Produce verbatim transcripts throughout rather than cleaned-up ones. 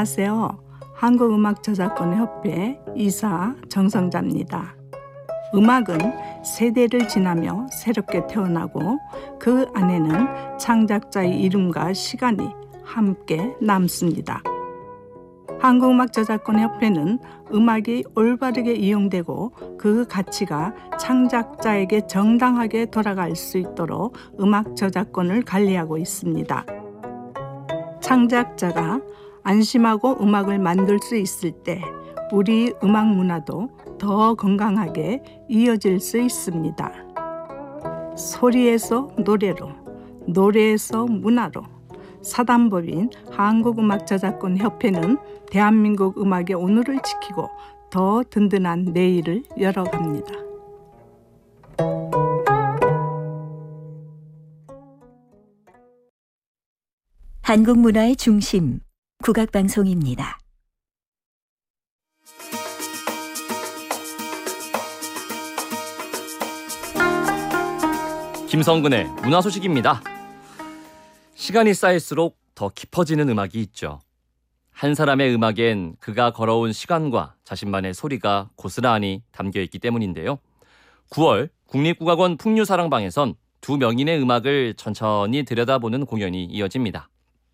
안녕하세요. 한국음악저작권협회 이사 정성자입니다. 음악은 세대를 지나며 새롭게 태어나고 그 안에는 창작자의 이름과 시간이 함께 남습니다. 한국음악저작권협회는 음악이 올바르게 이용되고 그 가치가 창작자에게 정당하게 돌아갈 수 있도록 음악 저작권을 관리하고 있습니다. 창작자가 안심하고 음악을 만들 수 있을 때 우리 음악 문화도 더 건강하게 이어질 수 있습니다. 소리에서 노래로, 노래에서 문화로 사단법인 한국음악저작권협회는 대한민국 음악의 오늘을 지키고 더 든든한 내일을 열어갑니다. 한국 문화의 중심, 국악방송입니다. 김성근의 문화 소식입니다. 시간이 쌓일수록 더 깊어지는 음악이 있죠. 한 사람의 음악엔 그가 걸어온 시간과 자신만의 소리가 고스란히 담겨있기 때문인데요. 구월 국립국악원 풍류사랑방에선 두 명인의 음악을 천천히 들여다보는 공연이 이어집니다.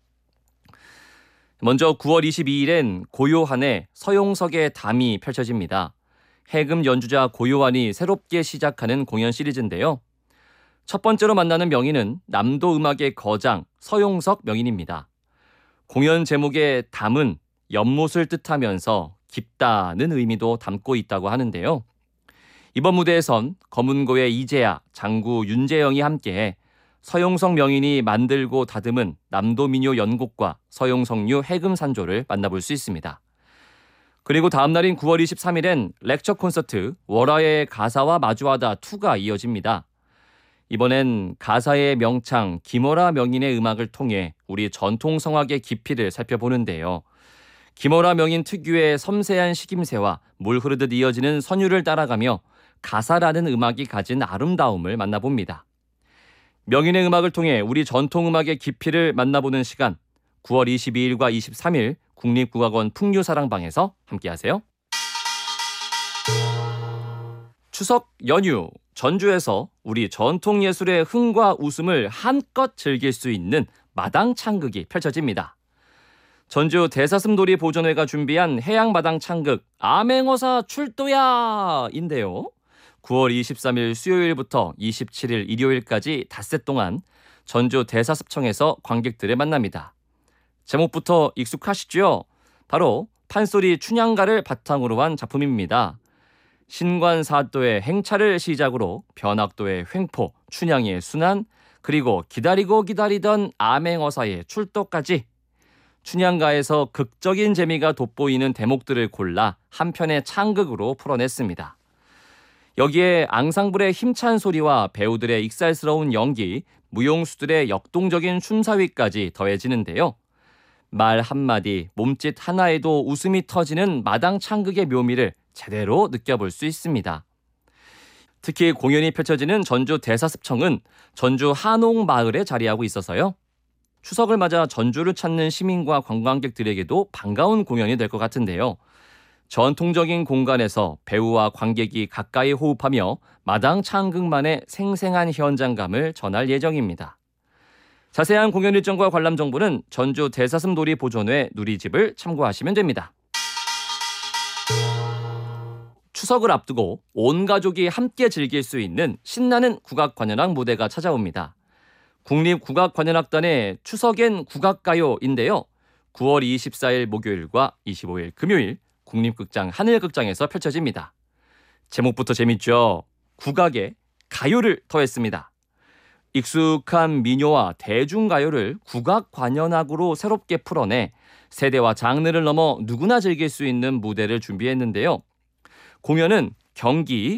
먼저 구월 이십이일엔 고요한의 서용석의 담이 펼쳐집니다. 해금 연주자 고요한이 새롭게 시작하는 공연 시리즈인데요. 첫 번째로 만나는 명인은 남도 음악의 거장 서용석 명인입니다. 공연 제목의 담은 연못을 뜻하면서 깊다는 의미도 담고 있다고 하는데요. 이번 무대에선 검은고의 이재야, 장구 윤재영이 함께해 서용석 명인이 만들고 다듬은 남도 민요 연곡과 서용석류 해금산조를 만나볼 수 있습니다. 그리고 다음 날인 구월 이십삼일엔 렉처 콘서트 월화의 가사와 마주하다 이가 이어집니다. 이번엔 가사의 명창 김어라 명인의 음악을 통해 우리 전통 성악의 깊이를 살펴보는데요. 김어라 명인 특유의 섬세한 식임새와 물 흐르듯 이어지는 선율을 따라가며 가사라는 음악이 가진 아름다움을 만나봅니다. 명인의 음악을 통해 우리 전통 음악의 깊이를 만나보는 시간, 구월 이십이일과 이십삼일 국립국악원 풍류사랑방에서 함께하세요. 추석 연휴, 전주에서 우리 전통 예술의 흥과 웃음을 한껏 즐길 수 있는 마당 창극이 펼쳐집니다. 전주 대사슴놀이 보존회가 준비한 해양 마당 창극 암행어사 출도야인데요. 구월 이십삼일 수요일부터 이십칠일 일요일까지 닷새 동안 전주 대사습청에서 관객들을 만납니다. 제목부터 익숙하시죠? 바로 판소리 춘향가를 바탕으로 한 작품입니다. 신관사도의 행차를 시작으로 변학도의 횡포, 춘향의 순환, 그리고 기다리고 기다리던 암행어사의 출도까지 춘향가에서 극적인 재미가 돋보이는 대목들을 골라 한 편의 창극으로 풀어냈습니다. 여기에 앙상블의 힘찬 소리와 배우들의 익살스러운 연기, 무용수들의 역동적인 춤사위까지 더해지는데요. 말 한마디, 몸짓 하나에도 웃음이 터지는 마당 창극의 묘미를 제대로 느껴볼 수 있습니다. 특히 공연이 펼쳐지는 전주 대사습청은 전주 한옥마을에 자리하고 있어서요. 추석을 맞아 전주를 찾는 시민과 관광객들에게도 반가운 공연이 될 것 같은데요. 전통적인 공간에서 배우와 관객이 가까이 호흡하며 마당 창극만의 생생한 현장감을 전할 예정입니다. 자세한 공연 일정과 관람 정보는 전주 대사슴놀이 보존회 누리집을 참고하시면 됩니다. 추석을 앞두고 온 가족이 함께 즐길 수 있는 신나는 국악관현악 무대가 찾아옵니다. 국립국악관현악단의 추석엔 국악가요인데요. 구월 이십사일 목요일과 이십오일 금요일 국립극장 하늘극장에서 펼쳐집니다. 제목부터 재밌죠? 국악에 가요를 더했습니다. 익숙한 민요와 대중가요를 국악관현악으로 새롭게 풀어내 세대와 장르를 넘어 누구나 즐길 수 있는 무대를 준비했는데요. 공연은 경기